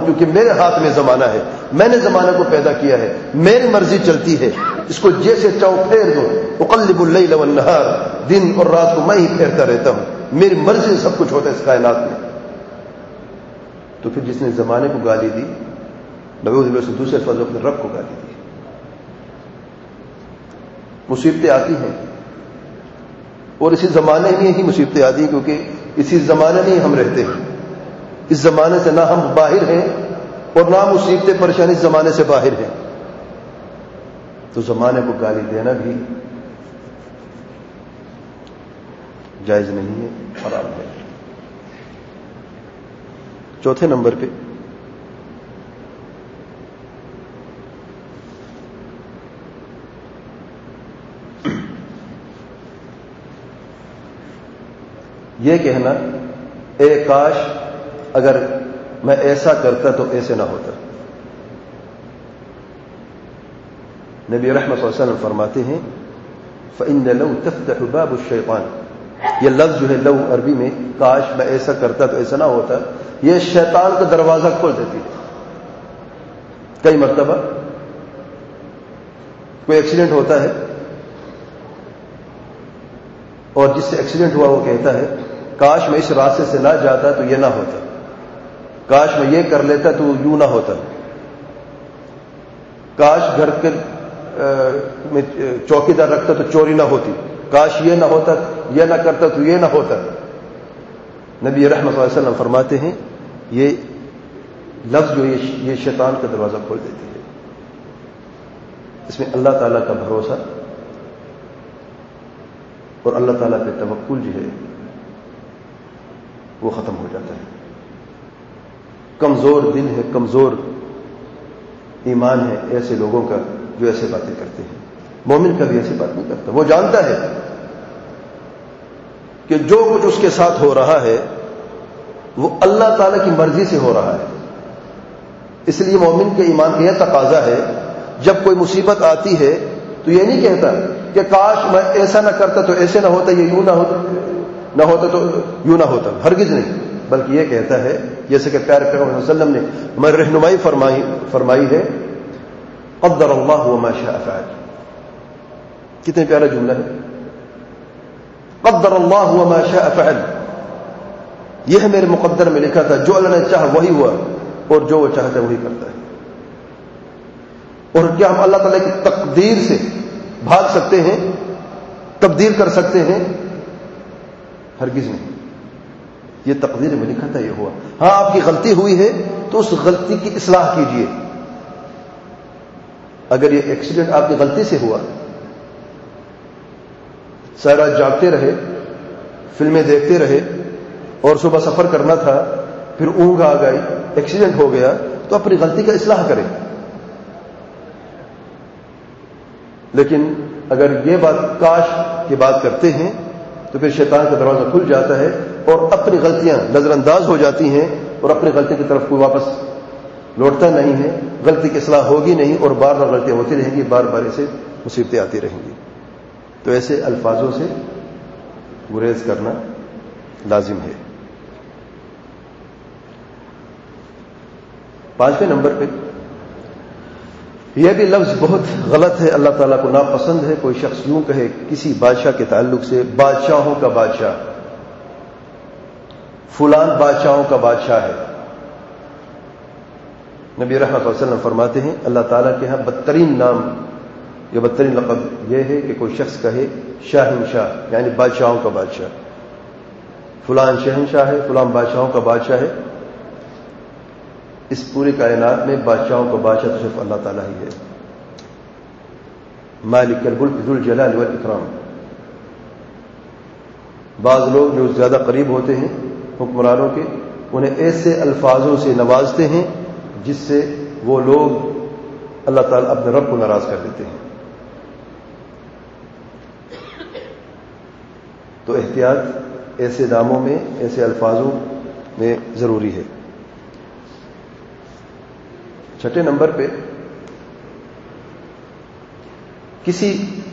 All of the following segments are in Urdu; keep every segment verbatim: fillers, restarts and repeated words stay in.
کیونکہ میرے ہاتھ میں زمانہ ہے، میں نے زمانے کو پیدا کیا ہے، میری مرضی چلتی ہے، اس کو جیسے چاہوں پھیر دو، اقلب اللیل والنہار، دن اور رات کو میں ہی پھیرتا رہتا ہوں، میری مرضی سے سب کچھ ہوتا ہے اس کائنات میں۔ تو پھر جس نے زمانے کو گالی دی، نعوذ باللہ سے دوسرے الفاظ اپنے رب کو گالی دی۔ مصیبتیں آتی ہیں اور اسی زمانے میں ہی مصیبتیں آتی ہیں، کیونکہ اسی زمانے میں ہی ہم رہتے ہیں، اس زمانے سے نہ ہم باہر ہیں اور نہ مصیبتیں پریشانی اس زمانے سے باہر ہیں۔ تو زمانے کو گالی دینا بھی جائز نہیں ہے، حرام ہے۔ چوتھے نمبر پہ یہ کہنا، اے کاش اگر میں ایسا کرتا تو ایسے نہ ہوتا۔ نبی رحمت صلی اللہ علیہ وسلم فرماتے ہیں فَإِنَّ لَوْ تَفْتَحُ بَابُ الشَّيْطَانِ، یہ لفظ جو ہے لو عربی میں کاش میں ایسا کرتا تو ایسا نہ ہوتا، یہ شیطان کا دروازہ کھول دیتی ہے۔ کئی مرتبہ کوئی ایکسیڈنٹ ہوتا ہے اور جس سے ایکسیڈنٹ ہوا وہ کہتا ہے کاش میں اس راستے سے نہ جاتا تو یہ نہ ہوتا، کاش میں یہ کر لیتا تو یوں نہ ہوتا، کاش گھر کے میں چوکی دار رکھتا تو چوری نہ ہوتی، کاش یہ نہ ہوتا، یہ نہ کرتا تو یہ نہ ہوتا۔ نبی رحمت صلی اللہ علیہ وسلم فرماتے ہیں یہ لفظ جو یہ شیطان کا دروازہ کھول دیتی ہے۔ اس میں اللہ تعالیٰ کا بھروسہ اور اللہ تعالیٰ پہ توکل جو ہے وہ ختم ہو جاتا ہے۔ کمزور دل ہے، کمزور ایمان ہے ایسے لوگوں کا جو ایسے باتیں کرتے ہیں۔ مومن کا بھی ایسی بات نہیں کرتا، وہ جانتا ہے کہ جو کچھ اس کے ساتھ ہو رہا ہے وہ اللہ تعالیٰ کی مرضی سے ہو رہا ہے۔ اس لیے مومن کے ایمان کا یہ تقاضا ہے جب کوئی مصیبت آتی ہے تو یہ نہیں کہتا کہ کاش میں ایسا نہ کرتا تو ایسے نہ ہوتا، یہ یوں نہ ہوتا نہ ہوتا تو یوں نہ ہوتا، ہرگز نہیں، بلکہ یہ کہتا ہے جیسے کہ پیارے پیغمبر صلی اللہ علیہ وسلم نے ہماری رہنمائی فرمائی فرمائی ہے قدر اللہ وما شاء فعل۔ کتنے پیارا جملہ ہے، قدر اللہ وما شاء فعل، یہ ہے میرے مقدر میں لکھا تھا، جو اللہ نے چاہا وہی ہوا اور جو وہ چاہتا ہے وہی کرتا ہے۔ اور کیا ہم اللہ تعالیٰ کی تقدیر سے بھاگ سکتے ہیں، تبدیل کر سکتے ہیں؟ ہرگز نہیں، یہ تقدیر میں لکھا تھا، یہ ہوا۔ ہاں آپ کی غلطی ہوئی ہے تو اس غلطی کی اصلاح کیجیے۔ اگر یہ ایکسیڈنٹ آپ کی غلطی سے ہوا، سارا رات جاگتے رہے، فلمیں دیکھتے رہے اور صبح سفر کرنا تھا، پھر اونگ آ گئی، ایکسیڈنٹ ہو گیا، تو اپنی غلطی کا اصلاح کریں۔ لیکن اگر یہ بات کاش کی بات کرتے ہیں تو پھر شیطان کا دروازہ کھل جاتا ہے اور اپنی غلطیاں نظر انداز ہو جاتی ہیں اور اپنی غلطی کی طرف کوئی واپس لوٹتا نہیں ہے، غلطی کی اصلاح ہوگی نہیں اور بار بار غلطیاں ہوتی رہیں گی، بار بار اسے مصیبتیں آتی رہیں گی۔ تو ایسے الفاظوں سے گریز کرنا لازم ہے۔ پانچویں نمبر پہ یہ بھی لفظ بہت غلط ہے، اللہ تعالیٰ کو ناپسند ہے۔ کوئی شخص یوں کہے کسی بادشاہ کے تعلق سے، بادشاہوں کا بادشاہ، فلان بادشاہوں کا بادشاہ ہے۔ نبی رحمت صلی اللہ علیہ وسلم فرماتے ہیں اللہ تعالیٰ کے ہاں بدترین نام یا بدترین لقب یہ ہے کہ کوئی شخص کہے شاہنشاہ، یعنی بادشاہوں کا بادشاہ، فلان شہنشاہ ہے، فلان بادشاہوں کا بادشاہ ہے۔ اس پوری کائنات میں بادشاہوں کا بادشاہ تو صرف اللہ تعالیٰ ہی ہے، مالک الملک ذو الجلال والاکرام۔ بعض لوگ جو زیادہ قریب ہوتے ہیں حکمرانوں کے، انہیں ایسے الفاظوں سے نوازتے ہیں جس سے وہ لوگ اللہ تعالیٰ اپنے رب کو ناراض کر دیتے ہیں۔ تو احتیاط ایسے ناموں میں، ایسے الفاظوں میں ضروری ہے۔ چھٹے نمبر پہ کسی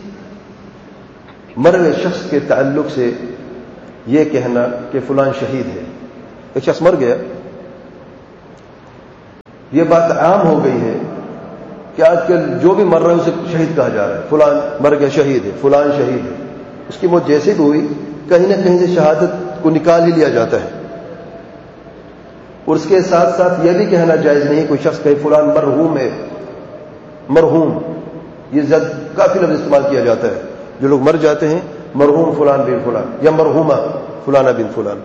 مرے ہوئے شخص کے تعلق سے یہ کہنا کہ فلان شہید ہے۔ ایک شخص مر گیا، یہ بات عام ہو گئی ہے کہ آج کل جو بھی مر رہا ہے اسے شہید کہا جا رہا ہے، فلان مر گیا شہید ہے، فلان شہید ہے. اس کی موت جیسے بھی ہوئی کہیں نہ کہیں سے شہادت کو نکال ہی لیا جاتا ہے. اور اس کے ساتھ ساتھ یہ بھی کہنا جائز نہیں کوئی شخص کہے فلان مرحوم ہے. مرحوم یہ زد کافی لفظ استعمال کیا جاتا ہے. جو لوگ مر جاتے ہیں مرحوم فلان بن فلان یا مرحومہ فلانہ بن فلان،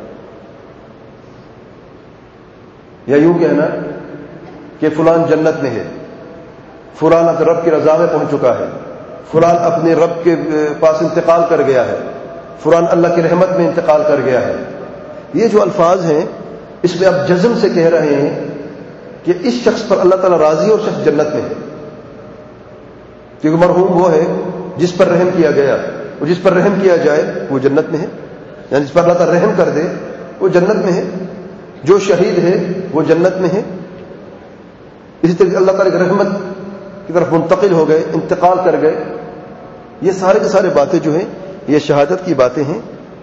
یا یوں کہنا کہ فلان جنت میں ہے، فلان اپنے رب کی رضا میں پہنچ چکا ہے، فلان اپنے رب کے پاس انتقال کر گیا ہے، فلان اللہ کی رحمت میں انتقال کر گیا ہے. یہ جو الفاظ ہیں اس میں آپ جزم سے کہہ رہے ہیں کہ اس شخص پر اللہ تعالیٰ راضی ہے اور شخص جنت میں ہے. کیونکہ مرحوم وہ ہے جس پر رحم کیا گیا، اور جس پر رحم کیا جائے وہ جنت میں ہے، یعنی جس پر اللہ تعالیٰ رحم کر دے وہ جنت میں ہے. جو شہید ہے وہ جنت میں ہے. اسی طرح اللہ تعالیٰ کی رحمت کی طرف منتقل ہو گئے، انتقال کر گئے. یہ سارے کے سارے باتیں جو ہیں یہ شہادت کی باتیں ہیں.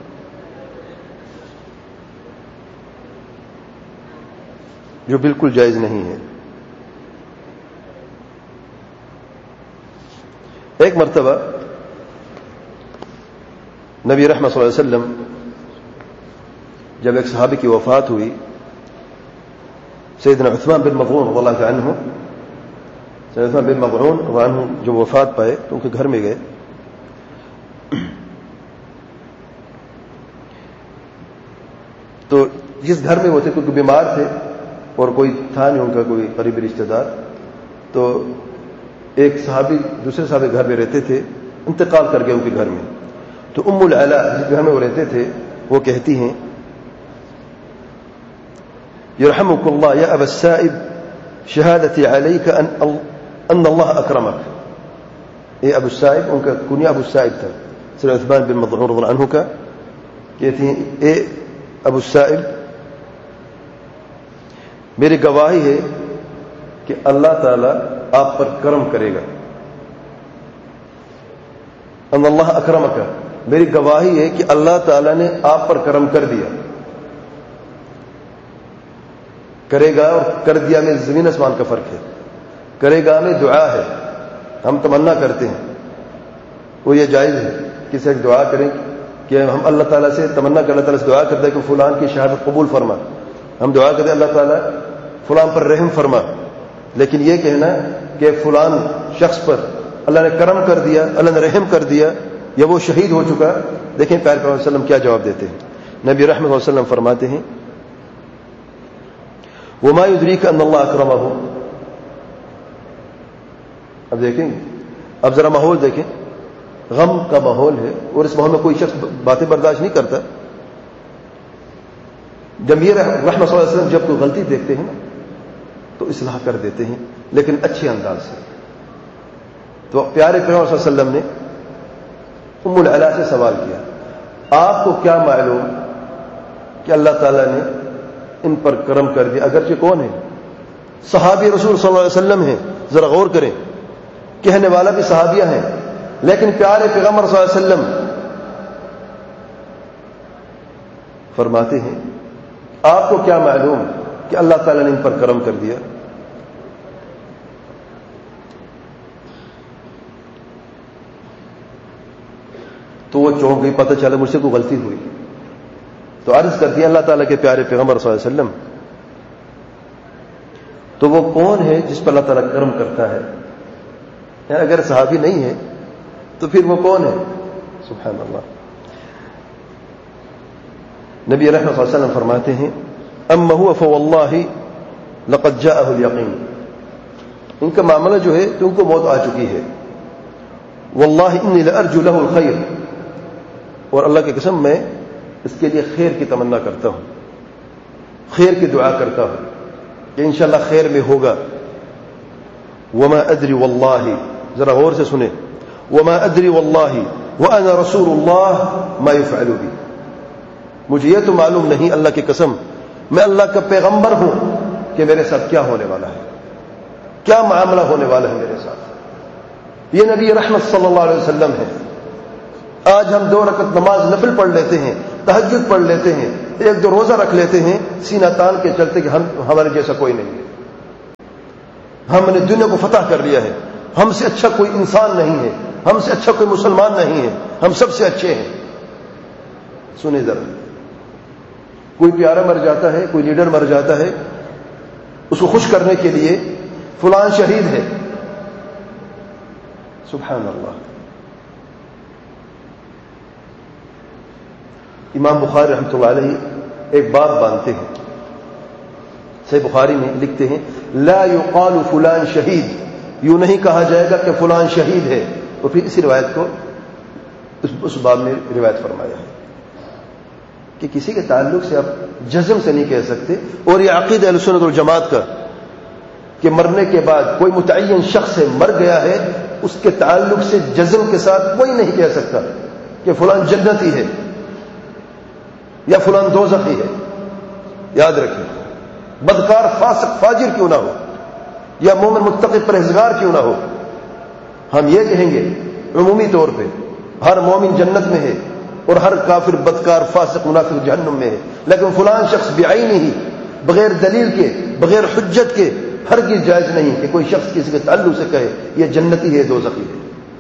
جو بالکل جائز نہیں ہے. ایک مرتبہ نبی رحمت صلی اللہ علیہ وسلم جب ایک صحابی کی وفات ہوئی، سیدنا عثمان بن مظعون رضی اللہ عنہ، سیدنا عثمان بن مظعون رضی اللہ عنہ جو وفات پائے تو ان کے گھر میں گئے. تو جس گھر میں وہ تھے کیونکہ بیمار تھے اور کوئی تھا نہیں ان کا کوئی قریبی رشتہ دار، تو ایک صحابی دوسرے صحابی گھر میں رہتے تھے، انتقال کر گئے ان کے گھر میں. تو ام العلا جس گھر میں وہ رہتے تھے وہ کہتی ہیں یرحمک اللہ یا ابا السائب شہادتی علیک ان ان اللہ اکرمک. اے ابو السائب، ان کا کنیا ابو السائب تھا، سیدنا عثمان بن مظعون رضی اللہ عنہ کا. کہتی ہیں اے ابو السائب، میری گواہی ہے کہ اللہ تعالی آپ پر کرم کرے گا. ان اللہ اکرمک، میری گواہی ہے کہ اللہ تعالی نے آپ پر کرم کر دیا. کرے گا اور کر دیا میں زمین آسمان کا فرق ہے. کرے گا میں دعا ہے، ہم تمنا کرتے ہیں، وہ یہ جائز ہے کسی ایک دعا کریں کہ ہم اللہ تعالیٰ سے تمنا کر اللہ تعالیٰ سے دعا کرتے ہیں کہ فلان کی شہادت قبول فرما. ہم دعا کرتے ہیں اللہ تعالیٰ فلان پر رحم فرما. لیکن یہ کہنا کہ فلان شخص پر اللہ نے کرم کر دیا، اللہ نے رحم کر دیا، یا وہ شہید ہو چکا. دیکھیں پیارے پیغمبر صلی اللہ علیہ وسلم کیا جواب دیتے ہیں. نبی رحمۃ اللہ علیہ وسلم فرماتے ہیں وما يدريك ان اللہ اکرمہ. اب دیکھیں، اب ذرا ماحول دیکھیں، غم کا ماحول ہے اور اس ماحول میں کوئی شخص باتیں برداشت نہیں کرتا. جب یہ رحمت صلی اللہ علیہ وسلم جب کوئی غلطی دیکھتے ہیں تو اصلاح کر دیتے ہیں، لیکن اچھے انداز سے. تو پیارے پیغمبر صلی اللہ علیہ وسلم نے ام العلا سے سوال کیا آپ کو کیا معلوم کہ اللہ تعالیٰ نے ان پر کرم کر دیا؟ اگرچہ کون ہے؟ صحابی رسول صلی اللہ علیہ وسلم ہیں. ذرا غور کریں، کہنے والا بھی صحابیہ ہیں، لیکن پیارے پیغمبر صلی اللہ علیہ وسلم فرماتے ہیں آپ کو کیا معلوم کہ اللہ تعالیٰ نے ان پر کرم کر دیا؟ تو وہ چونک گئی، پتہ چلا مجھ سے کوئی غلطی ہوئی. تو عرض کر دیا اللہ تعالیٰ کے پیارے پیغمبر صلی اللہ علیہ وسلم تو وہ کون ہے جس پر اللہ تعالیٰ کرم کرتا ہے؟ یعنی اگر صحابی نہیں ہے تو پھر وہ کون ہے؟ سبحان اللہ. نبی رحمۃ اللہ علیہ وسلم فرماتے ہیں اما هو فواللہ لقد جاءه الیقین. ان کا معاملہ جو ہے تو ان کو موت آ چکی ہے. واللہ انی لارجو له الخیر، اور اللہ کی قسم میں اس کے لیے خیر کی تمنا کرتا ہوں، خیر کی دعا کرتا ہوں کہ انشاءاللہ خیر میں ہوگا. وما ادری واللہ، ذرا غور سے سنیں، وما ادری واللہ وانا رسول اللہ ما يفعل بی. مجھے یہ تو معلوم نہیں اللہ کی قسم میں اللہ کا پیغمبر ہوں کہ میرے ساتھ کیا ہونے والا ہے، کیا معاملہ ہونے والا ہے میرے ساتھ. یہ نبی رحمت صلی اللہ علیہ وسلم ہے. آج ہم دو رکعت نماز نفل پڑھ لیتے ہیں، تہجد پڑھ لیتے ہیں، ایک دو روزہ رکھ لیتے ہیں، سینہ تان کے چلتے کہ ہم ہمارے جیسا کوئی نہیں ہے. ہم نے دنیا کو فتح کر لیا ہے، ہم سے اچھا کوئی انسان نہیں ہے، ہم سے اچھا کوئی مسلمان نہیں ہے، ہم سب سے اچھے ہیں۔ سنیں ذرا، کوئی پیارا مر جاتا ہے، کوئی لیڈر مر جاتا ہے، اس کو خوش کرنے کے لیے فلان شہید ہے، سبحان اللہ۔ امام بخاری رحمۃ اللہ علیہ ایک باب باندھتے ہیں، صحیح بخاری میں لکھتے ہیں لا یقال فلان شہید، یوں نہیں کہا جائے گا کہ فلان شہید ہے، تو پھر اسی روایت کو اس باب میں روایت فرمایا ہے کہ کسی کے تعلق سے آپ جزم سے نہیں کہہ سکتے، اور یہ عقیدہ اہل سنت والجماعت کا کہ مرنے کے بعد کوئی متعین شخص ہے، مر گیا ہے، اس کے تعلق سے جزم کے ساتھ کوئی نہیں کہہ سکتا کہ فلان جنتی ہے یا فلان دوزخی ہے۔ یاد رکھیں، بدکار فاسق فاجر کیوں نہ ہو، یا مومن متقی پرہیزگار کیوں نہ ہو، ہم یہ کہیں گے عمومی طور پہ ہر مومن جنت میں ہے اور ہر کافر بدکار فاسق منافق جہنم میں ہے، لیکن فلان شخص بعینہ ہی بغیر دلیل کے بغیر حجت کے ہرگز جائز نہیں کہ کوئی شخص کسی کے تعلق سے کہے یہ جنتی ہے دوزخی ہے۔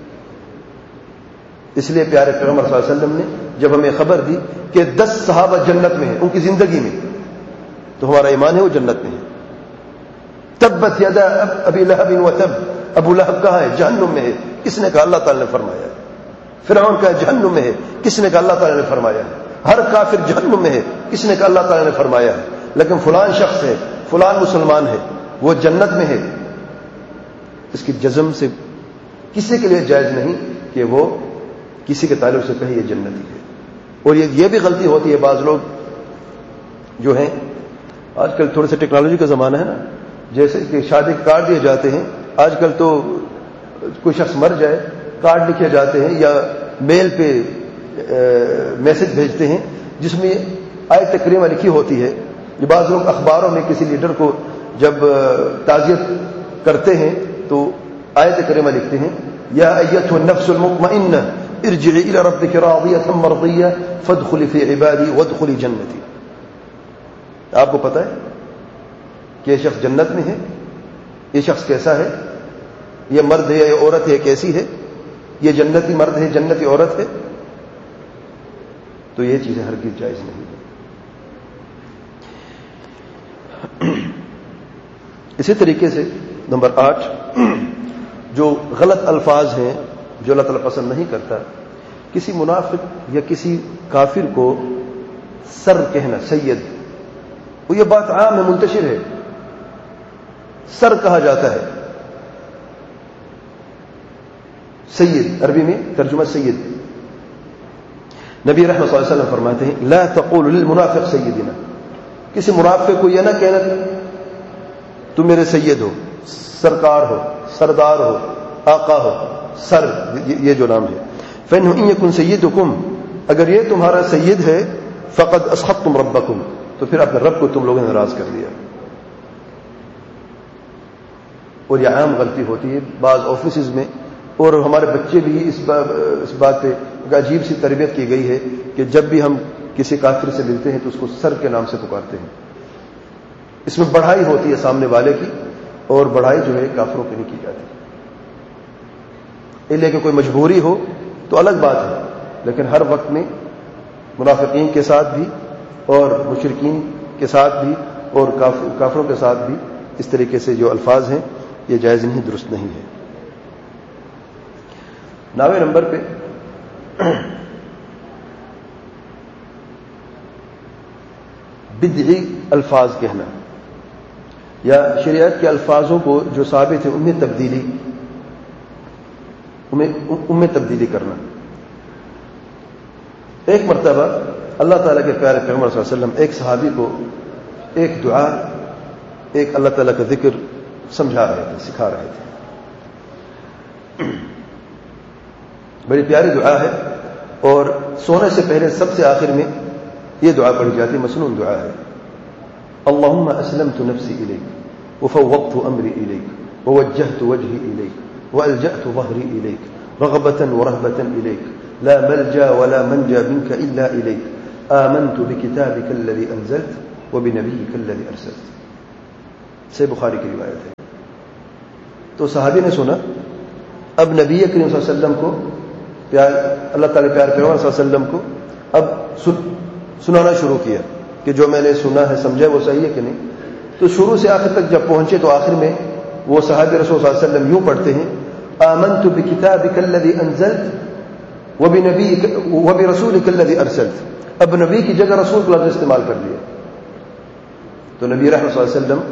اس لیے پیارے پیغمبر صلی اللہ علیہ وسلم نے جب ہمیں خبر دی کہ دس صحابہ جنت میں ہیں ان کی زندگی میں، تو ہمارا ایمان ہے وہ جنت میں ہے۔ تبت یدا ابی لہب وتب، ابو لہب کہاں ہے؟ جہنم میں ہے۔ کس نے کہا؟ اللہ تعالی نے فرمایا ہے۔ فرعون کا جہنم میں ہے، کس نے کہا؟ اللہ تعالی نے فرمایا ہے۔ ہر کافر جہنم میں ہے، کس نے کہا؟ اللہ تعالی نے فرمایا ہے۔ لیکن فلان شخص ہے، فلان مسلمان ہے، وہ جنت میں ہے، اس کی جزم سے کسی کے لیے جائز نہیں کہ وہ کسی کے تعلق سے کہے یہ جنتی ہے۔ اور یہ یہ بھی غلطی ہوتی ہے، بعض لوگ جو ہیں آج کل تھوڑے سے ٹیکنالوجی کا زمانہ ہے نا، جیسے کہ شادی کے کارڈ دیے جاتے ہیں، آج کل تو کوئی شخص مر جائے کارڈ لکھے جاتے ہیں یا میل پہ میسج بھیجتے ہیں جس میں آیت کریمہ لکھی ہوتی ہے۔ یہ بعض لوگ اخباروں میں کسی لیڈر کو جب تعزیت کرتے ہیں تو آیت کریمہ لکھتے ہیں یا ایتھا النفس المطمئنہ ارجعی الی ربک راضیۃ مرضیہ فادخلی فی عبادی وادخلی جنتی۔ آپ کو پتہ ہے کہ یہ شخص جنت میں ہے؟ یہ شخص کیسا ہے؟ یہ مرد ہے یا یہ عورت ہے؟ کیسی ہے؟ یہ جنتی مرد ہے، جنتی عورت ہے؟ تو یہ چیزیں ہرگز جائز نہیں ہے۔ اسی طریقے سے نمبر آٹھ، جو غلط الفاظ ہیں جو اللہ تعالیٰ پسند نہیں کرتا، کسی منافق یا کسی کافر کو سر کہنا، سید، وہ یہ بات عام ہے، منتشر ہے، سر کہا جاتا ہے، سید عربی میں ترجمہ سید۔ نبی رحمۃ صلی اللہ علیہ وسلم فرماتے ہیں لا تقول للمنافق سیدنا، کسی منافق کو یہ نہ کہنا تم میرے سید ہو، سرکار ہو، سردار ہو، آقا ہو، سر، یہ جو نام ہے۔ فإنه إن يكن سيدكم، اگر یہ تمہارا سید ہے، فقد اسخطتم ربکم، تو پھر اپنے رب کو تم لوگوں نے ناراض کر دیا۔ اور یہ عام غلطی ہوتی ہے بعض آفیسز میں، اور ہمارے بچے بھی اس اس بات پہ عجیب سی تربیت کی گئی ہے کہ جب بھی ہم کسی کافر سے ملتے ہیں تو اس کو سر کے نام سے پکارتے ہیں۔ اس میں بڑھائی ہوتی ہے سامنے والے کی، اور بڑھائی جو ہے کافروں پہ نہیں کی جاتی۔ اس لیے کہ کوئی مجبوری ہو تو الگ بات ہے، لیکن ہر وقت میں منافقین کے ساتھ بھی اور مشرکین کے ساتھ بھی اور کافروں کے ساتھ بھی اس طریقے سے جو الفاظ ہیں یہ جائز نہیں، درست نہیں ہے۔ نویں نمبر پہ بدعی الفاظ کہنا، یا شریعت کے الفاظوں کو جو ثابت ہے ان میں تبدیلی ان میں تبدیلی کرنا۔ ایک مرتبہ اللہ تعالیٰ کے پیارے پیغمبر صلی اللہ علیہ وسلم ایک صحابی کو ایک دعا، ایک اللہ تعالیٰ کا ذکر سمجھا رہے تھے، سکھا رہے تھے۔ بڑی پیاری دعا ہے، اور سونے سے پہلے سب سے آخر میں یہ دعا پڑھی جاتی، مسنون دعا ہے۔ اللہم اسلمت نفسی الیک وفوضت امری الیک ووجہت وجہی الیک والجأت ظہری الیک رغبۃ ورہبۃ الیک لا ملجا ولا منجا منک الا الیک آمنت بکتابک الذی انزلت وبنبیک الذی ارسلت۔ صحیح بخاری کی روایت ہے۔ تو صحابی نے سنا، اب نبی کریم صلی اللہ علیہ وسلم کو پیار، اللہ تعالیٰ پیار پیغمبر صلی اللہ علیہ وسلم کو اب سنانا شروع کیا کہ جو میں نے سنا ہے سمجھا وہ صحیح ہے کہ نہیں. تو شروع سے آخر تک جب پہنچے تو آخر میں وہ صحابی رسول صلی اللہ علیہ وسلم یوں پڑھتے ہیں، آمنت بکتابک الذی انزلت وبنبیک وبرسولک الذی ارسلت. اب نبی کی جگہ رسول کا لفظ استعمال کر لیا. تو نبی رحمۃ صلی اللہ علیہ وسلم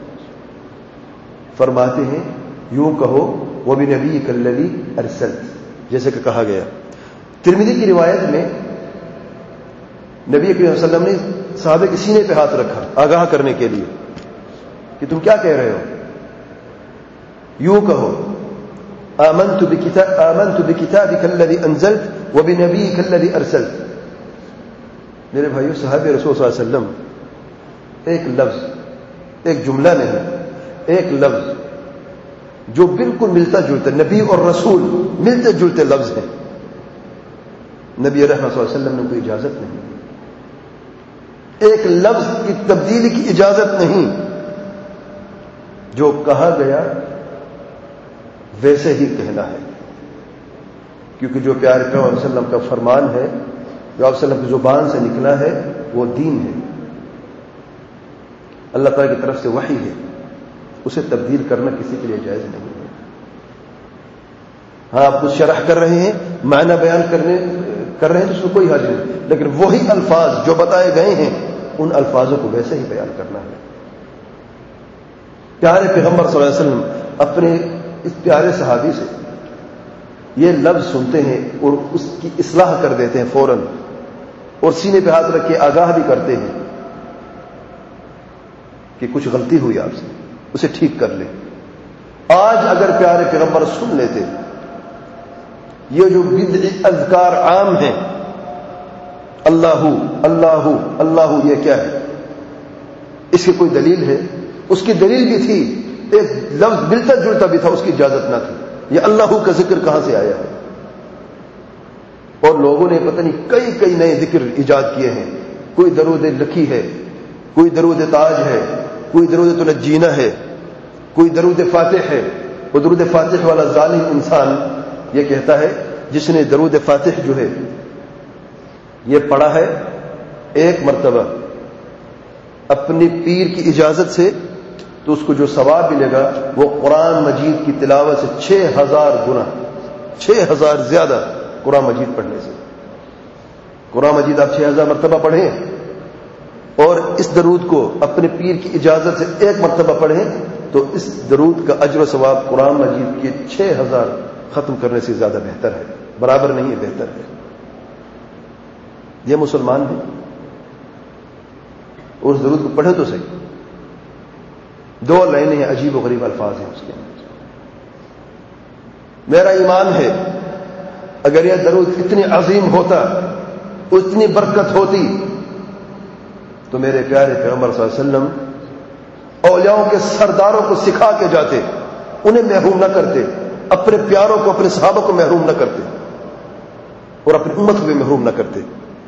فرماتے ہیں یوں کہو وبنبیک الذی ارسلت، جیسے کہ کہا گیا. ترمذی کی روایت میں نبی کریم صلی اللہ علیہ وسلم نے صحابہ کے سینے پہ ہاتھ رکھا آگاہ کرنے کے لیے کہ تم کیا کہہ رہے ہو. یوں کہو آمنت بکتاب آمنت بکتابک الذی انزلت وبنبیک الذی ارسلت. میرے بھائیو، صحابہ رسول صلی اللہ علیہ وسلم ایک لفظ، ایک جملہ نہیں، ایک لفظ جو بالکل ملتا جلتا، نبی اور رسول ملتے جلتے لفظ ہیں. نبی رحمۃ صلی اللہ علیہ وسلم نے کوئی اجازت نہیں، ایک لفظ کی تبدیلی کی اجازت نہیں. جو کہا گیا ویسے ہی کہنا ہے، کیونکہ جو پیارے پیغمبر صلی اللہ علیہ وسلم کا فرمان ہے، جو آپ صلی اللہ علیہ وسلم کی زبان سے نکلا ہے، وہ دین ہے، اللہ تعالیٰ کی طرف سے وحی ہے. اسے تبدیل کرنا کسی کے لیے جائز نہیں ہے. ہاں آپ کچھ شرح کر رہے ہیں، معنی بیان کرنے کر رہے ہیں تو اس میں کوئی حرج نہیں، لیکن وہی الفاظ جو بتائے گئے ہیں ان الفاظوں کو ویسے ہی بیان کرنا ہے. پیارے پیغمبر صلی اللہ علیہ وسلم اپنے اس پیارے صحابی سے یہ لفظ سنتے ہیں اور اس کی اصلاح کر دیتے ہیں فوراً، اور سینے پہ ہاتھ رکھ کے آگاہ بھی کرتے ہیں کہ کچھ غلطی ہوئی آپ سے، اسے ٹھیک کر لیں. آج اگر پیارے پیغمبر سن لیتے یہ جو بدعی اذکار عام ہیں، اللہ اللہ اللہ، یہ کیا ہے؟ اس کی کوئی دلیل ہے؟ اس کی دلیل بھی تھی، ایک لفظ ملتا جلتا بھی تھا، اس کی اجازت نہ تھی. یہ اللہ کا ذکر کہاں سے آیا ہے؟ اور لوگوں نے پتہ نہیں کئی کئی نئے ذکر ایجاد کیے ہیں. کوئی درود لکھی ہے، کوئی درود تاج ہے، کوئی درود تنجینا ہے، کوئی درود فاتح ہے. وہ درود فاتح والا ظالم انسان یہ کہتا ہے جس نے درود فاتح جو ہے یہ پڑھا ہے ایک مرتبہ اپنی پیر کی اجازت سے، تو اس کو جو ثواب ملے گا وہ قرآن مجید کی تلاوت سے چھ ہزار گنا، چھ ہزار زیادہ قرآن مجید پڑھنے سے. قرآن مجید آپ چھ ہزار مرتبہ پڑھیں اور اس درود کو اپنے پیر کی اجازت سے ایک مرتبہ پڑھیں تو اس درود کا اجر و ثواب قرآن مجید کے چھ ہزار ختم کرنے سے زیادہ بہتر ہے. برابر نہیں ہے، بہتر ہے. یہ مسلمان ہیں اور اس درود کو پڑھے تو صحیح. دو لائنیں ہیں، عجیب و غریب الفاظ ہیں اس کے اندر. میرا ایمان ہے اگر یہ درود اتنی عظیم ہوتا، اتنی برکت ہوتی تو میرے پیارے پیغمبر صلی اللہ علیہ وسلم اولیاؤں کے سرداروں کو سکھا کے جاتے، انہیں محروم نہ کرتے، اپنے پیاروں کو، اپنے صحابہ کو محروم نہ کرتے اور اپنی امت کو بھی محروم نہ کرتے.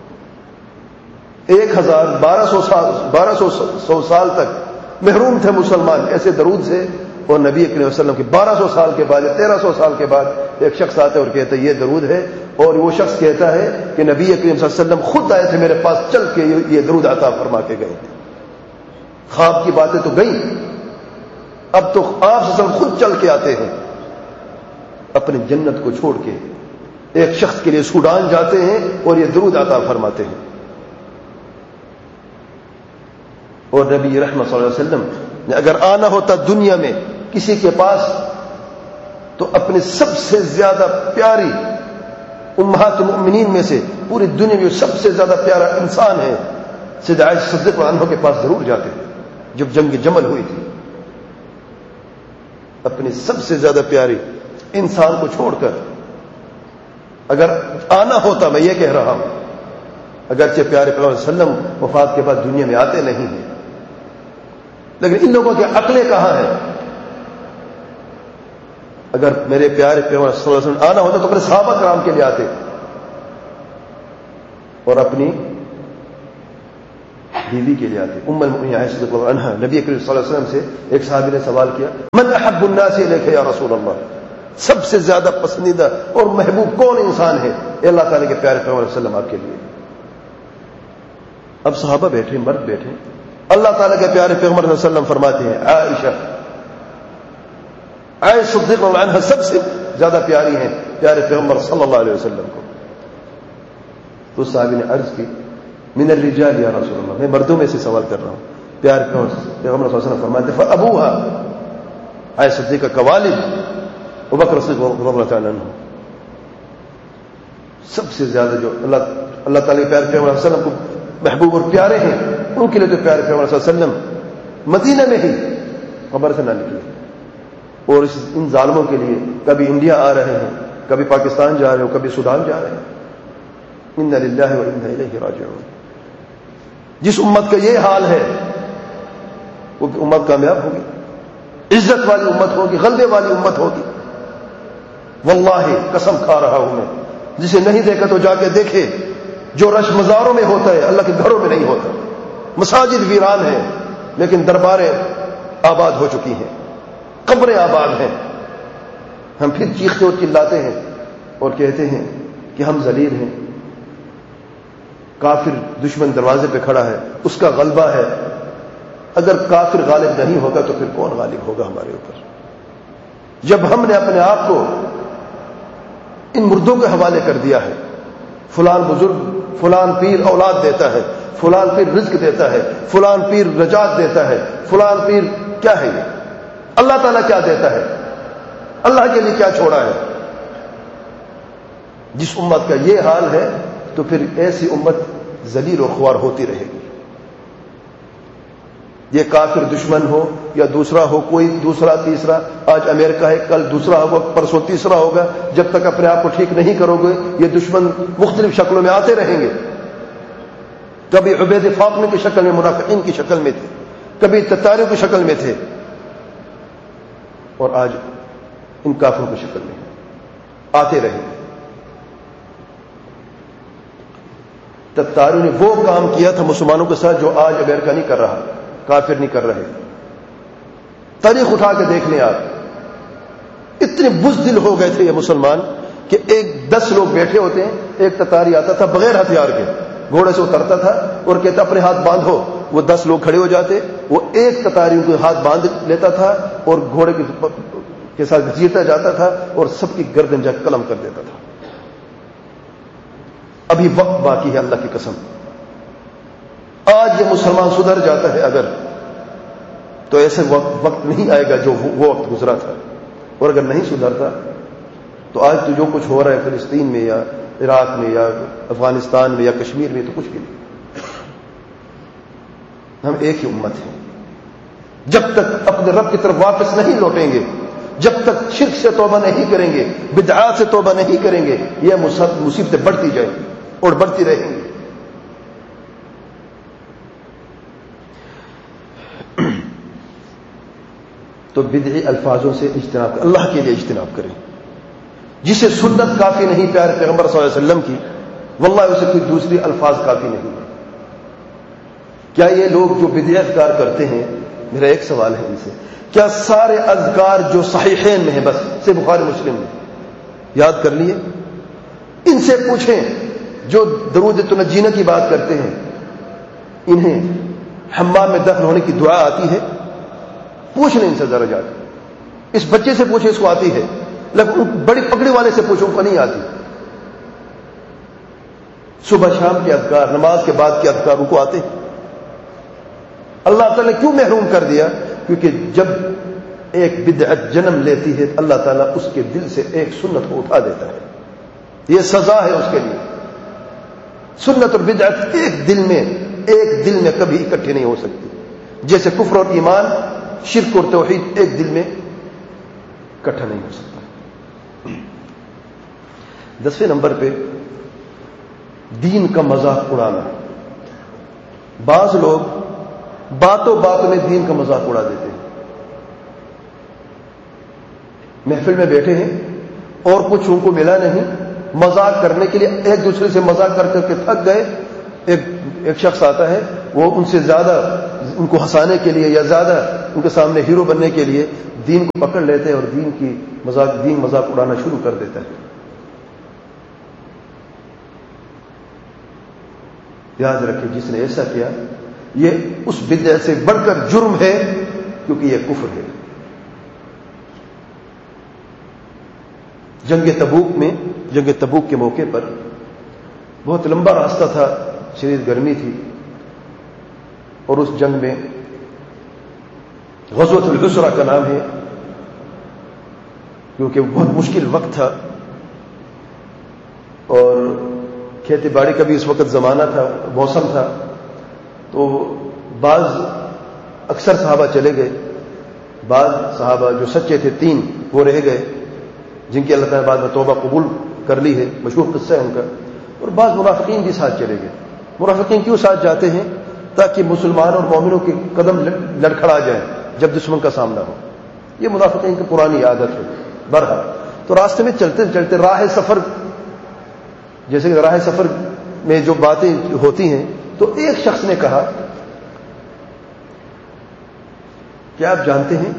ایک ہزار بارہ سو سال بارہ سو سو سال تک محروم تھے مسلمان ایسے درود سے، اور نبی کریم صلی اللہ علیہ وسلم کے بارہ سو سال کے بعد یا تیرہ سو سال کے بعد ایک شخص آتا ہے اور کہتا ہے یہ درود ہے، اور وہ شخص کہتا ہے کہ نبی کریم صلی اللہ علیہ وسلم خود آئے تھے میرے پاس چل کے یہ درود عطا فرما کے گئے. خواب کی باتیں تو گئیں، اب تو آپ صلی اللہ علیہ وسلم خود چل کے آتے ہیں اپنی جنت کو چھوڑ کے، ایک شخص کے لیے سوڈان جاتے ہیں اور یہ درود عطا فرماتے ہیں. اور نبی رحمت صلی اللہ علیہ وسلم نے اگر آنا ہوتا دنیا میں کسی کے پاس تو اپنے سب سے زیادہ پیاری امہات المؤمنین میں سے پوری دنیا میں سب سے زیادہ پیارا انسان ہے سیدہ عائشہ صدیقہ عنہا کے پاس ضرور جاتے ہیں. جب جنگ جمل ہوئی تھی اپنی سب سے زیادہ پیاری انسان کو چھوڑ کر اگر آنا ہوتا، میں یہ کہہ رہا ہوں اگرچہ پیارے پیغمبر صلی اللہ علیہ وسلم وفات کے بعد دنیا میں آتے نہیں ہیں، لیکن ان لوگوں کی عقلیں کہاں ہیں؟ اگر میرے پیارے پیغمبر صلی اللہ علیہ وسلم آنا ہوتا تو اپنے صحابہ کرام کے لیے آتے اور اپنی بیوی کے لیے آتے. ام المؤمنین عائشہ رضی اللہ عنہا نبی کریم صلی اللہ علیہ وسلم سے ایک صحابی نے سوال کیا, من احب الناس الیک یا رسول اللہ, سب سے زیادہ پسندیدہ اور محبوب کون انسان ہے اے اللہ تعالیٰ کے پیارے پیغمبر صلی اللہ علیہ وسلم آپ کے لیے؟ اب صحابہ بیٹھے, مرد بیٹھے, اللہ تعالیٰ کے پیارے پیغمبر صلی اللہ علیہ وسلم فرماتے ہیں عائشہ, عائشہ صدیقہ رضی اللہ عنہا سب سے زیادہ پیاری ہیں پیارے پیغمبر صلی اللہ علیہ وسلم کو. تو صحابی نے عرض کی من الرجال یا رسول اللہ, میں مردوں میں سے سوال کر رہا ہوں. پیارے پیغمبر صلی اللہ علیہ وسلم فرماتے فابوها, عائشہ صدیقہ کا والد ابوبکر صدیق رضی اللہ تعالیٰ عنہ سب سے زیادہ جو اللہ اللہ تعالیٰ کے پیارے پیغمبر صلی اللہ علیہ وسلم کو محبوب اور پیارے ہیں, ان کے لیے تو پیارے پیغمبر صلی اللہ علیہ وسلم مدینہ میں ہی قبر سے نہ نکلے, اور اس ان ظالموں کے لیے کبھی انڈیا آ رہے ہیں, کبھی پاکستان جا رہے ہو, کبھی سودان جا رہے ہیں. انا للہ و انا الیہ راجعون. جس امت کا یہ حال ہے وہ امت کامیاب ہوگی, عزت والی امت ہوگی, غلبے والی امت ہوگی. واللہ قسم کھا رہا ہوں میں, جسے نہیں دیکھا تو جا کے دیکھے. جو رش مزاروں میں ہوتا ہے اللہ کے گھروں میں نہیں ہوتا. مساجد ویران ہیں لیکن درباریں آباد ہو چکی ہیں, قبریں آباد ہیں. ہم پھر چیختے اور چلاتے ہیں اور کہتے ہیں کہ ہم ذلیل ہیں, کافر دشمن دروازے پہ کھڑا ہے, اس کا غلبہ ہے. اگر کافر غالب نہیں ہوگا تو پھر کون غالب ہوگا ہمارے اوپر؟ جب ہم نے اپنے آپ کو ان مردوں کے حوالے کر دیا ہے, فلان بزرگ فلان پیر اولاد دیتا ہے, فلان پیر رزق دیتا ہے, فلان پیر نجات دیتا ہے, فلان پیر کیا ہے, یہ اللہ تعالیٰ کیا دیتا ہے, اللہ کے لیے کیا چھوڑا ہے. جس امت کا یہ حال ہے تو پھر ایسی امت ذلیل و خوار ہوتی رہے گی. یہ کافر دشمن ہو یا دوسرا ہو, کوئی دوسرا تیسرا, آج امریکہ ہے کل دوسرا ہوگا, پرسوں تیسرا ہوگا. جب تک اپنے آپ کو ٹھیک نہیں کرو گے یہ دشمن مختلف شکلوں میں آتے رہیں گے. کبھی عبید فاطمی کی شکل میں, منافقین کی شکل میں تھے, کبھی تتاریوں کی شکل میں تھے, اور آج ان کافروں کی شکل میں آتے رہیں گے. تتاریوں نے وہ کام کیا تھا مسلمانوں کے ساتھ جو آج امریکہ نہیں کر رہا, کافر نہیں کر رہے. تاریخ اٹھا کے دیکھ لیں آپ, اتنے بزدل ہو گئے تھے یہ مسلمان کہ ایک دس لوگ بیٹھے ہوتے ہیں, ایک تتاری آتا تھا بغیر ہتھیار کے, گھوڑے سے اترتا تھا اور کہتا اپنے ہاتھ باندھو. وہ دس لوگ کھڑے ہو جاتے, وہ ایک تتاری کو ہاتھ باندھ لیتا تھا اور گھوڑے کے ساتھ گھسیٹتا جاتا تھا اور سب کی گردن جا قلم کر دیتا تھا. ابھی وقت باقی ہے اللہ کی قسم. آج یہ مسلمان سدھر جاتا ہے اگر, تو ایسے وقت وقت نہیں آئے گا جو وہ وقت گزرا تھا. اور اگر نہیں سدھرتا تو آج تو جو کچھ ہو رہا ہے فلسطین میں یا عراق میں یا افغانستان میں یا کشمیر میں تو کچھ بھی نہیں. ہم ایک ہی امت ہیں. جب تک اپنے رب کی طرف واپس نہیں لوٹیں گے, جب تک شرک سے توبہ نہیں کریں گے, بدعات سے توبہ نہیں کریں گے, یہ مصیبتیں بڑھتی جائیں گی اور بڑھتی رہیں گی. تو بدعی الفاظوں سے اجتناب کریں, اللہ کے لیے اجتناب کریں. جسے سنت کافی نہیں پیارے پیغمبر صلی اللہ علیہ وسلم کی, واللہ اسے کوئی دوسری الفاظ کافی نہیں. کیا یہ لوگ جو بدعی اذکار کرتے ہیں, میرا ایک سوال ہے ان سے, کیا سارے اذکار جو صحیحین میں ہیں بس سے بخاری مسلم میں یاد کر لیے؟ ان سے پوچھیں جو درود تنجینہ کی بات کرتے ہیں, انہیں حمام میں دفن ہونے کی دعا آتی ہے؟ پوچھ لیں ان سے ذرا جا کے. اس بچے سے پوچھیں اس کو آتی ہے, لیکن بڑی پگڑی والے سے پوچھو ان کو نہیں آتی. صبح شام کے اذکار, نماز کے بعد کے اذکار ان کو آتے ہیں. اللہ تعالیٰ نے کیوں محروم کر دیا؟ کیونکہ جب ایک بدعت جنم لیتی ہے اللہ تعالیٰ اس کے دل سے ایک سنت کو اٹھا دیتا ہے. یہ سزا ہے اس کے لیے. سنت اور بدعت ایک دل میں ایک دل میں کبھی اکٹھے نہیں ہو سکتی. جیسے کفر اور ایمان, شرک اور توحید ایک دل میں اکٹھا نہیں ہو سکتا. دسویں نمبر پہ دین کا مذاق اڑانا. بعض لوگ باتوں باتوں میں دین کا مذاق اڑا دیتے ہیں. محفل میں بیٹھے ہیں اور کچھ ان کو ملا نہیں, مذاق کرنے کے لیے ایک دوسرے سے مذاق کر کر کے تھک گئے. ایک ایک شخص آتا ہے وہ ان سے زیادہ ان کو ہنسانے کے لیے یا زیادہ ان کے سامنے ہیرو بننے کے لیے دین کو پکڑ لیتے ہیں اور دین کی مذاق دین مذاق اڑانا شروع کر دیتا ہے. یاد رکھیں جس نے ایسا کیا یہ اس بدعت سے بڑھ کر جرم ہے کیونکہ یہ کفر ہے. جنگ تبوک میں جنگ تبوک کے موقع پر بہت لمبا راستہ تھا, شدید گرمی تھی, اور اس جنگ میں غزوۃ العسرہ کا نام ہے کیونکہ بہت مشکل وقت تھا اور کھیتی باڑی کا بھی اس وقت زمانہ تھا, موسم تھا. تو بعض اکثر صحابہ چلے گئے, بعض صحابہ جو سچے تھے تین وہ رہ گئے جن کی اللہ تعالیٰ بعد میں توبہ قبول کر لی ہے, مشہور قصہ ہے ان کا. اور بعض منافقین بھی ساتھ چلے گئے. منافقین کیوں ساتھ جاتے ہیں؟ تاکہ مسلمان اور مومنوں کے قدم لڑکھڑا جائیں جب دشمن کا سامنا ہو. یہ منافقین کی پرانی عادت ہے. برحال تو راستے میں چلتے چلتے راہ سفر, جیسے کہ راہ سفر میں جو باتیں ہوتی ہیں, تو ایک شخص نے کہا کیا آپ جانتے ہیں,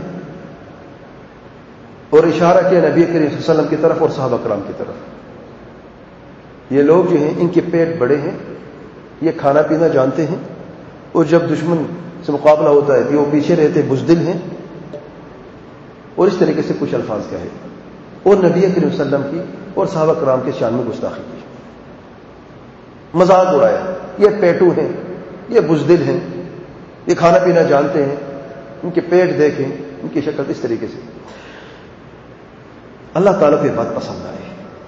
اور اشارہ کیا نبی کریم صلی اللہ علیہ وسلم کی طرف اور صحابہ کرام کی طرف, یہ لوگ جو ہیں ان کے پیٹ بڑے ہیں, یہ کھانا پینا جانتے ہیں, اور جب دشمن سے مقابلہ ہوتا ہے کہ وہ پیچھے رہتے بزدل ہیں. اور اس طریقے سے کچھ الفاظ کہے اور نبی کریم صلی اللہ علیہ وسلم کی اور صحابہ کرام کے شان میں گستاخی کی, مذاق اڑایا. یہ پیٹو ہیں, یہ بزدل ہیں, یہ کھانا پینا جانتے ہیں, ان کے پیٹ دیکھیں, ان کی شکل اس طریقے سے. اللہ تعالیٰ کو یہ بات پسند آئی.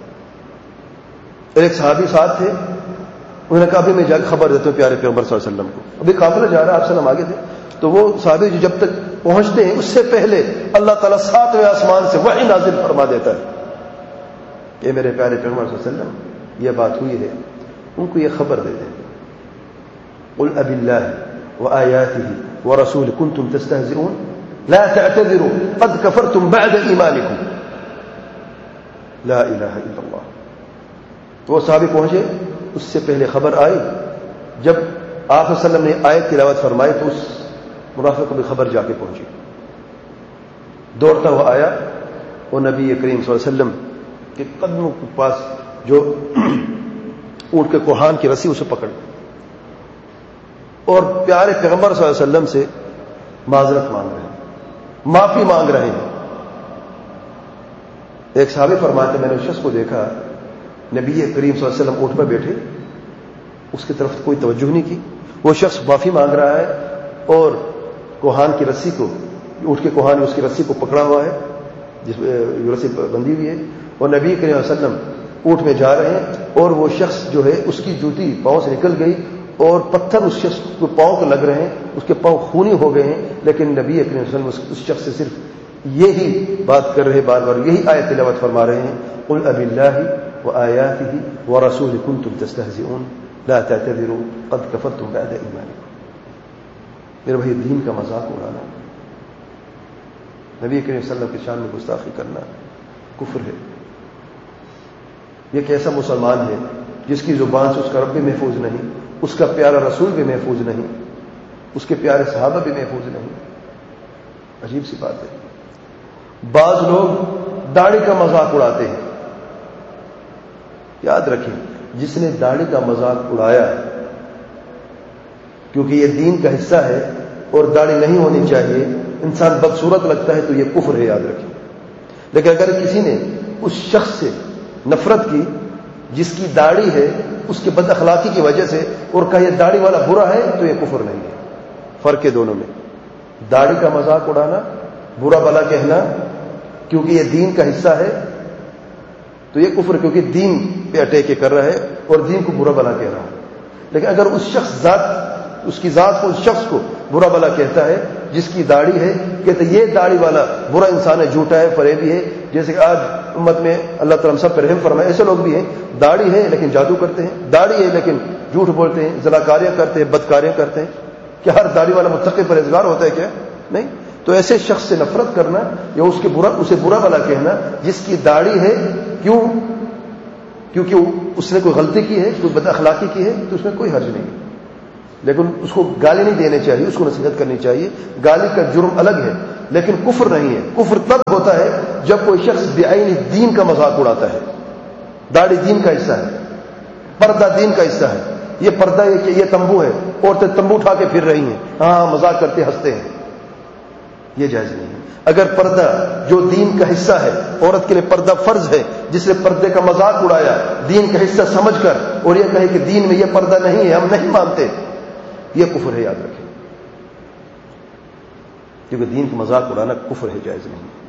ایک صحابی ساتھ تھے, انہوں نے کہا ابھی میں جا کے خبر دیتا ہوں پیارے پیغمبر صلی اللہ علیہ وسلم کو. ابھی قافلہ جا رہا ہے, آپ صلی اللہ علیہ وسلم آگے تھے. تو وہ صحابی جو جب تک پہنچتے ہیں اس سے پہلے اللہ تعالیٰ ساتویں آسمان سے وحی نازل فرما دیتا ہے کہ میرے پیارے پیغمبر صلی اللہ علیہ وسلم یہ بات ہوئی ہے, ان کو یہ خبر دے دیں. قل اب اللہ وآیاتہ ورسولہ کنتم تستہزئون لا تعتذروا قد کفرتم بعد ایمانکم لا الہ الا اللہ. تو وہ صحابی پہنچے, اس سے پہلے خبر آئی. جب آپ صلی اللہ علیہ وسلم نے آیت تلاوت فرمائی تو اس منافق کو بھی خبر جا کے پہنچی. دوڑتا ہوا آیا وہ نبی کریم صلی اللہ علیہ وسلم کے قدموں کے پاس جو اونٹ کے کوہان کی رسی اسے پکڑ اور پیارے پیغمبر صلی اللہ علیہ وسلم سے معذرت مانگ رہے ہیں, معافی مانگ رہے ہیں. ایک صحابی فرماتے میں نے اس شخص کو دیکھا نبی کریم صلی اللہ علیہ وسلم اونٹ پر بیٹھے, اس کی طرف کوئی توجہ نہیں کی. وہ شخص معافی مانگ رہا ہے اور کوہان کی رسی کو, اونٹ کے کوہان اس کی رسی کو پکڑا ہوا ہے جس رسی بندھی ہوئی ہے, اور نبی کریم صلی اللہ علیہ وسلم اونٹ میں جا رہے ہیں. اور وہ شخص جو ہے اس کی جوتی پاؤں سے نکل گئی اور پتھر اس شخص کو پاؤں کو لگ رہے ہیں, اس کے پاؤں خونی ہو گئے ہیں. لیکن نبی کریم صلی اللہ علیہ وسلم اس شخص سے صرف یہی بات کر رہے, بار بار یہی آیت تلاوت فرما رہے ہیں, قل اب اللہ وآیاتہ ورسولہ کنتم تستہزئون لا تعتذروا قد کفرتم بعد ایمانکم. میرے بھائی دین کا مذاق اڑانا, نبی کریم صلی اللہ علیہ وسلم کی شان میں گستاخی کرنا کفر ہے. یہ کیسا مسلمان ہے جس کی زبان سے اس کا رب بھی محفوظ نہیں, اس کا پیارا رسول بھی محفوظ نہیں, اس کے پیارے صحابہ بھی محفوظ نہیں. عجیب سی بات ہے. بعض لوگ داڑھی کا مذاق اڑاتے ہیں. یاد رکھیں جس نے داڑھی کا مذاق اڑایا کیونکہ یہ دین کا حصہ ہے اور داڑھی نہیں ہونی چاہیے, انسان بدصورت لگتا ہے تو یہ کفر ہے, یاد رکھیں. لیکن اگر کسی نے اس شخص سے نفرت کی جس کی داڑھی ہے اس کے بد اخلاقی کی وجہ سے اور کہا یہ داڑھی والا برا ہے, تو یہ کفر نہیں ہے. فرق ہے دونوں میں. داڑھی کا مذاق اڑانا, برا بلا کہنا کیونکہ یہ دین کا حصہ ہے تو یہ کفر, کیونکہ دین پہ اٹیک کر رہا ہے اور دین کو برا بلا کہہ رہا ہے. لیکن اگر اس شخص ذات اس کی ذات کو اس شخص کو برا بلا کہتا ہے جس کی داڑھی ہے, کہتے یہ داڑھی والا برا انسان ہے, جھوٹا ہے, فریبی ہے. جیسے کہ آج امت میں اللہ تعالیٰ سب پر رحم فرمائے, ایسے لوگ بھی ہیں داڑھی ہے لیکن جادو کرتے ہیں, داڑھی ہے لیکن جھوٹ بولتے ہیں, زناکاریاں کرتے ہیں, بدکاریاں کرتے ہیں. کیا ہر داڑھی والا متقی پرہیزگار ہوتا ہے کیا؟ نہیں. تو ایسے شخص سے نفرت کرنا یا اس کے برا اسے برا بلا کہنا جس کی داڑھی ہے, کیوں؟ کیونکہ اس نے کوئی غلطی کی ہے, کوئی بد اخلاقی کی ہے, تو اس میں کوئی حرج نہیں. لیکن اس کو گالی نہیں دینے چاہیے، اس کو نصیحت کرنی چاہیے. گالی کا جرم الگ ہے لیکن کفر نہیں ہے. کفر تب ہوتا ہے جب کوئی شخص بعین دین کا مذاق اڑاتا ہے. داڑھی دین کا حصہ ہے، پردہ دین کا حصہ ہے. یہ پردہ ہے کہ یہ تمبو ہے، عورتیں تمبو اٹھا کے پھر رہی ہیں، ہاں مذاق کرتے ہنستے ہیں، یہ جائز نہیں ہے. اگر پردہ جو دین کا حصہ ہے، عورت کے لیے پردہ فرض ہے، جس نے پردے کا مذاق اڑایا دین کا حصہ سمجھ کر اور یہ کہے کہ دین میں یہ پردہ نہیں ہے، ہم نہیں مانتے، یہ کفر ہے، یاد رکھیں. کیونکہ دین کا مذاق اڑانا کفر ہے، جائز نہیں.